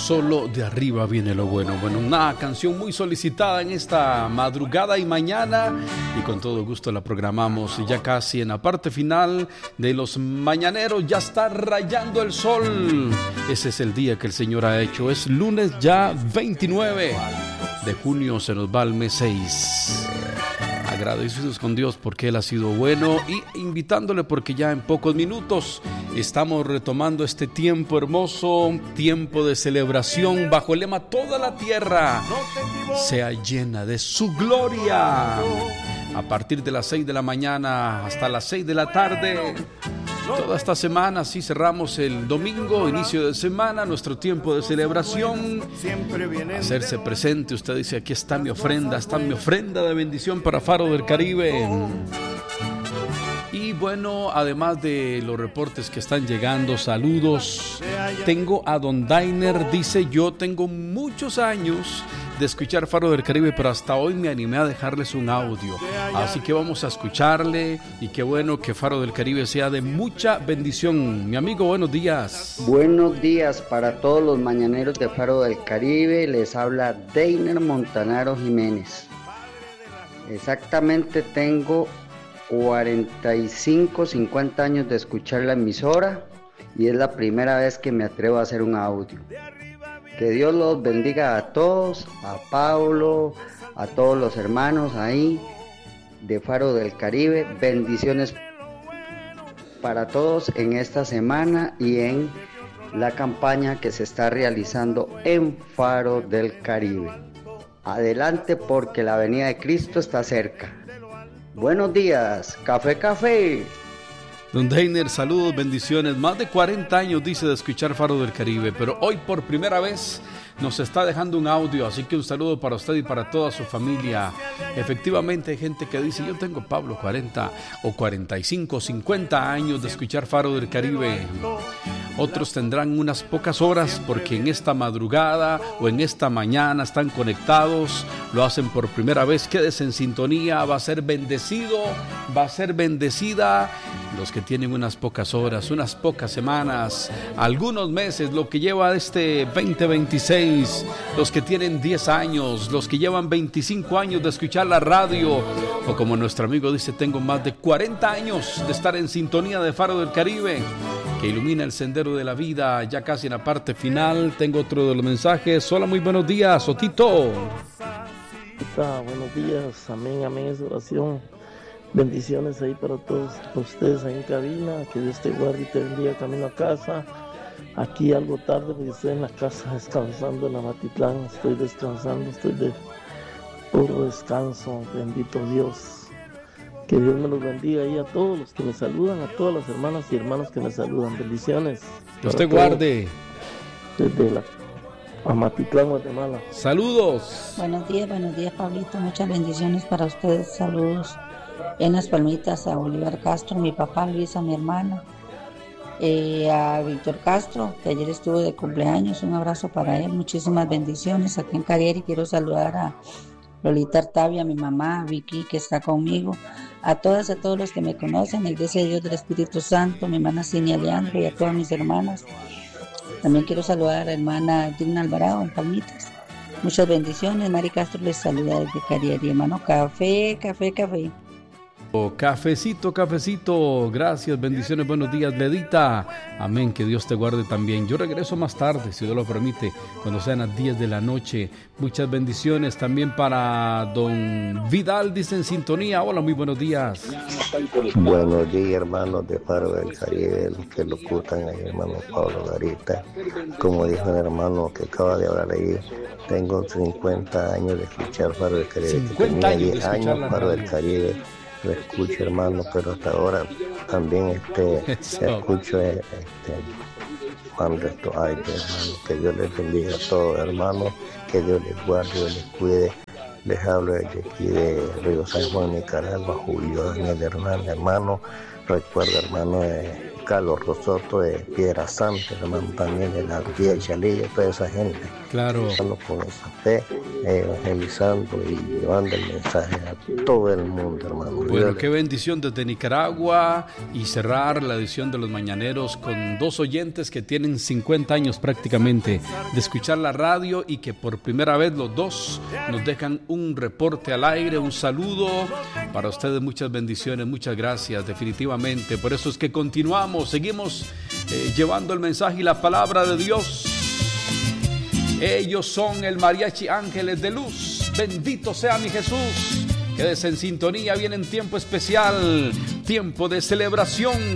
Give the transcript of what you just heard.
Solo de arriba viene lo bueno. Bueno, una canción muy solicitada en esta madrugada y mañana, y con todo gusto la programamos ya casi en la parte final de los mañaneros. Ya está rayando el sol. Ese es el día que el Señor ha hecho. Es lunes ya 29 de junio, se nos va el mes 6. Agradecidos con Dios porque Él ha sido bueno, y invitándole porque ya en pocos minutos estamos retomando este tiempo hermoso, tiempo de celebración bajo el lema toda la tierra sea llena de su gloria. A partir de las 6 de la mañana hasta las 6 de la tarde, toda esta semana, así cerramos el domingo, inicio de semana, nuestro tiempo de celebración. Hacerse presente, usted dice, aquí está mi ofrenda de bendición para Faro del Caribe. Y bueno, además de los reportes que están llegando, saludos. Tengo a Don Dainer, dice, yo tengo muchos años de escuchar Faro del Caribe, pero hasta hoy me animé a dejarles un audio. Así que vamos a escucharle, y qué bueno que Faro del Caribe sea de mucha bendición. Mi amigo, buenos días. Buenos días para todos los mañaneros de Faro del Caribe. Les habla Deiner Montanaro Jiménez. Exactamente tengo 45, 50 años de escuchar la emisora, y es la primera vez que me atrevo a hacer un audio. Que Dios los bendiga a todos, a Pablo, a todos los hermanos ahí de Faro del Caribe. Bendiciones para todos en esta semana y en la campaña que se está realizando en Faro del Caribe. Adelante, porque la venida de Cristo está cerca. Buenos días, café. Don Deiner, saludos, bendiciones. Más de 40 años, dice, de escuchar Faro del Caribe, pero hoy por primera vez nos está dejando un audio, así que un saludo para usted y para toda su familia. Efectivamente hay gente que dice, yo tengo, Pablo, 40 o 45, 50 años de escuchar Faro del Caribe. Otros tendrán unas pocas horas porque en esta madrugada o en esta mañana están conectados, lo hacen por primera vez. Quédese en sintonía, va a ser bendecido, va a ser bendecida. Los que tienen unas pocas horas, unas pocas semanas, algunos meses, lo que lleva este 2026, los que tienen 10 años, los que llevan 25 años de escuchar la radio, o como nuestro amigo dice, tengo más de 40 años de estar en sintonía de Faro del Caribe, que ilumina el sendero de la vida. Ya casi en la parte final, tengo otro de los mensajes. Hola, muy buenos días, Otito. Buenos días, amén, es oración. Bendiciones ahí para todos ustedes ahí en cabina. Que Dios te guarde y te bendiga camino a casa. Aquí algo tarde porque estoy en la casa descansando en Amatitlán. Estoy descansando, estoy de puro descanso. Bendito Dios. Que Dios me los bendiga ahí a todos los que me saludan, a todas las hermanas y hermanos que me saludan. Bendiciones. Dios te guarde. Desde la Amatitlán, Guatemala. Saludos. Buenos días, Pablito. Muchas bendiciones para ustedes. Saludos en Las Palmitas a Bolívar Castro, mi papá, Luisa, mi hermana, a Víctor Castro, que ayer estuvo de cumpleaños. Un abrazo para él, muchísimas bendiciones aquí en Carieri. Quiero saludar a Lolita Artavia, a mi mamá, a Vicky, que está conmigo, a todos los que me conocen, el deseo de Dios del Espíritu Santo, mi hermana Cinia Leandro y a todas mis hermanas. También quiero saludar a la hermana Digna Alvarado en Palmitas. Muchas bendiciones. Mari Castro les saluda desde Carieri, hermano. Café. Cafecito, gracias, bendiciones, buenos días, Ledita, amén, que Dios te guarde también. Yo regreso más tarde, si Dios lo permite, cuando sean las 10 de la noche. Muchas bendiciones también para don Vidal, dice en sintonía. Hola, muy buenos días. Buenos días, hermanos de Faro del Caribe, los que locutan ahí, hermano Pablo Garita. Como dijo el hermano que acaba de hablar ahí, tengo 50 años de escuchar Faro del Caribe. 50 años de escuchar años Faro del Caribe. Lo escucho, hermano, pero hasta ahora también escucho cuando esto hay, hermano. Que Dios les bendiga a todos, hermano, que Dios les guarde, Dios les cuide. Les hablo desde aquí de Río San Juan, Nicaragua, Julio Daniel Hernández, hermano. Recuerdo, hermano, Carlos Rosoto de Piedra Santa, hermano, también de la Vía de Chalilla, toda esa gente Claro. Con esa fe, evangelizando y llevando el mensaje a todo el mundo, hermano. Bueno, qué bendición desde Nicaragua, y cerrar la edición de Los Mañaneros con dos oyentes que tienen 50 años prácticamente de escuchar la radio y que por primera vez los dos nos dejan un reporte al aire, un saludo para ustedes, muchas bendiciones, muchas gracias, definitivamente. Por eso es que seguimos llevando el mensaje y la palabra de Dios. Ellos son el Mariachi Ángeles de Luz. Bendito sea mi Jesús. Quédese en sintonía, viene en tiempo especial, tiempo de celebración.